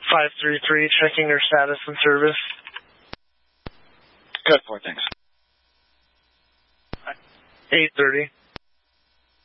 533, checking their status and service. Good, 4, thanks. 830.